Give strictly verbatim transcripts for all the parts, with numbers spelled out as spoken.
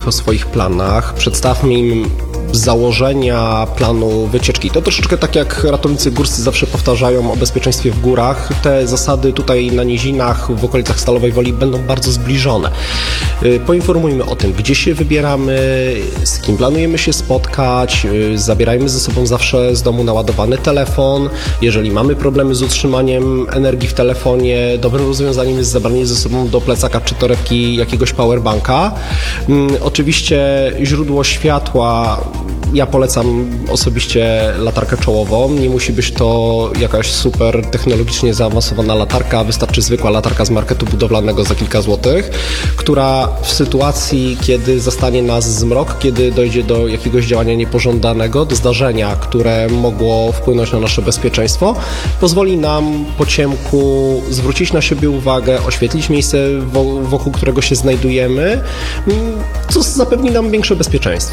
o swoich planach, przedstawmy im założenia planu wycieczki. To troszeczkę tak jak ratownicy górscy zawsze powtarzają o bezpieczeństwie w górach. Te zasady tutaj na nizinach, w okolicach Stalowej Woli będą bardzo zbliżone. Poinformujmy o tym, gdzie się wybieramy, z kim planujemy się spotkać, zabierajmy ze sobą zawsze z domu naładowany telefon. Jeżeli mamy problemy z utrzymaniem energii w telefonie, dobrym rozwiązaniem jest zabranie ze sobą do plecaka czy torebki jakiegoś powerbanka. Oczywiście źródło światła, ja polecam osobiście latarkę czołową. Nie musi być to jakaś super technologicznie zaawansowana latarka, wystarczy zwykła latarka z marketu budowlanego za kilka złotych, która w sytuacji, kiedy zastanie nas zmrok, kiedy dojdzie do jakiegoś działania niepożądanego, do zdarzenia, które mogło wpłynąć na nasze bezpieczeństwo, pozwoli nam po ciemku zwrócić na siebie uwagę, oświetlić miejsce, wokół którego się znajdujemy, co zapewni nam większe bezpieczeństwo.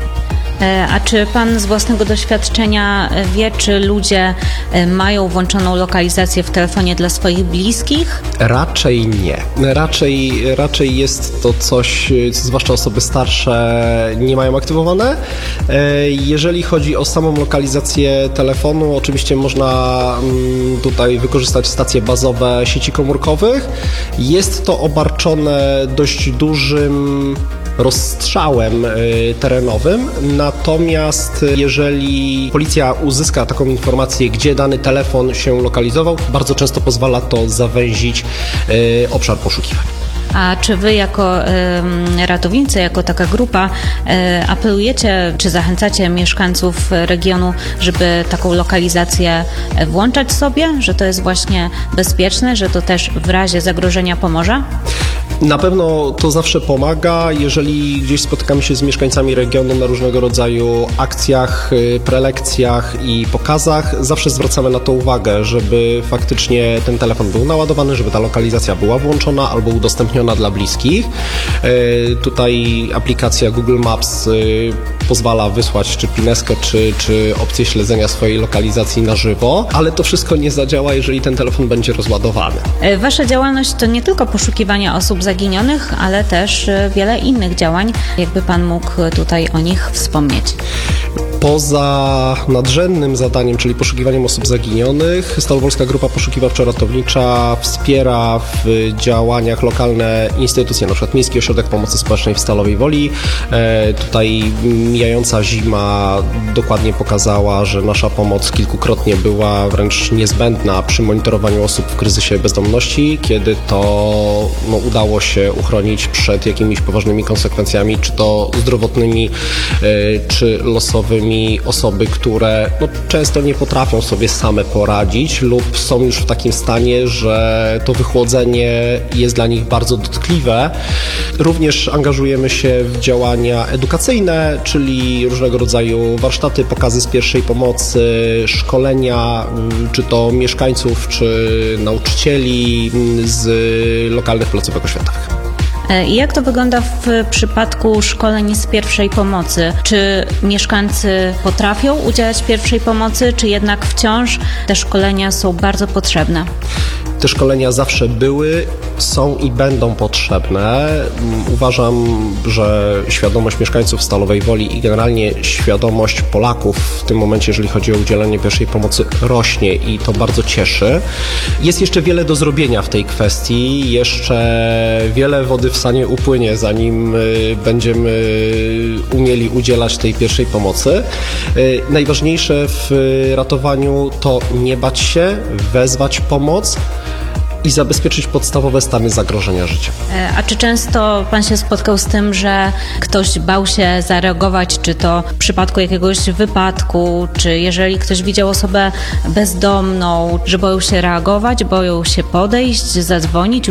A czy pan z własnego doświadczenia wie, czy ludzie mają włączoną lokalizację w telefonie dla swoich bliskich? Raczej nie. Raczej, raczej jest to coś, zwłaszcza osoby starsze nie mają aktywowane. Jeżeli chodzi o samą lokalizację telefonu, oczywiście można tutaj wykorzystać stacje bazowe sieci komórkowych. Jest to obarczone dość dużym rozstrzałem terenowym, natomiast jeżeli policja uzyska taką informację, gdzie dany telefon się lokalizował, bardzo często pozwala to zawęzić obszar poszukiwań. A czy wy jako y, ratownicy, jako taka grupa y, apelujecie, czy zachęcacie mieszkańców regionu, żeby taką lokalizację włączać sobie, że to jest właśnie bezpieczne, że to też w razie zagrożenia pomoże? Na pewno to zawsze pomaga, jeżeli gdzieś spotykamy się z mieszkańcami regionu na różnego rodzaju akcjach, prelekcjach i pokazach, zawsze zwracamy na to uwagę, żeby faktycznie ten telefon był naładowany, żeby ta lokalizacja była włączona albo udostępniona dla bliskich. Tutaj aplikacja Google Maps pozwala wysłać czy pineskę, czy, czy opcję śledzenia swojej lokalizacji na żywo, ale to wszystko nie zadziała, jeżeli ten telefon będzie rozładowany. Wasza działalność to nie tylko poszukiwanie osób zaginionych, ale też wiele innych działań. Jakby pan mógł tutaj o nich wspomnieć? Poza nadrzędnym zadaniem, czyli poszukiwaniem osób zaginionych, Stalowolska Grupa Poszukiwawczo-Ratownicza wspiera w działaniach lokalne instytucje, np. Miejski Ośrodek Pomocy Społecznej w Stalowej Woli. E, tutaj mijająca zima dokładnie pokazała, że nasza pomoc kilkukrotnie była wręcz niezbędna przy monitorowaniu osób w kryzysie bezdomności, kiedy to no, udało się uchronić przed jakimiś poważnymi konsekwencjami, czy to zdrowotnymi, e, czy losowymi, osoby, które no, często nie potrafią sobie same poradzić lub są już w takim stanie, że to wychłodzenie jest dla nich bardzo dotkliwe. Również angażujemy się w działania edukacyjne, czyli różnego rodzaju warsztaty, pokazy z pierwszej pomocy, szkolenia, czy to mieszkańców, czy nauczycieli z lokalnych placówek oświatowych. I jak to wygląda w przypadku szkoleń z pierwszej pomocy? Czy mieszkańcy potrafią udzielać pierwszej pomocy, czy jednak wciąż te szkolenia są bardzo potrzebne? Te szkolenia zawsze były, są i będą potrzebne. Uważam, że świadomość mieszkańców Stalowej Woli i generalnie świadomość Polaków w tym momencie, jeżeli chodzi o udzielanie pierwszej pomocy, rośnie i to bardzo cieszy. Jest jeszcze wiele do zrobienia w tej kwestii. Jeszcze wiele wody w sanie upłynie, zanim będziemy umieli udzielać tej pierwszej pomocy. Najważniejsze w ratowaniu to nie bać się, wezwać pomoc i zabezpieczyć podstawowe stany zagrożenia życia. A czy często pan się spotkał z tym, że ktoś bał się zareagować, czy to w przypadku jakiegoś wypadku, czy jeżeli ktoś widział osobę bezdomną, że boją się reagować, boją się podejść, zadzwonić,